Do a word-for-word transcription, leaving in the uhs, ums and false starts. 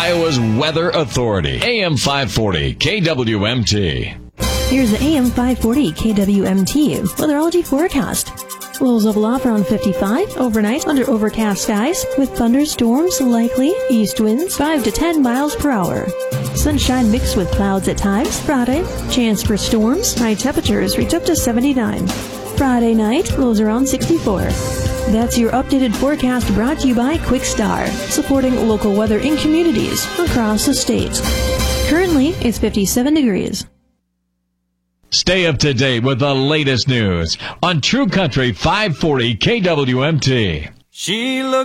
Iowa's Weather Authority. A M five forty K W M T. Here's the A M five forty K W M T weatherology forecast. Lows level off around fifty-five overnight under overcast skies with thunderstorms likely, east winds five to ten miles per hour. Sunshine mixed with clouds at times. Friday, chance for storms. High temperatures reach up to seventy-nine. Friday night, lows around sixty-four. That's your updated forecast brought to you by Quickstar, supporting local weather in communities across the state. Currently, it's fifty-seven degrees. Stay up to date with the latest news on True Country five forty K W M T. She looked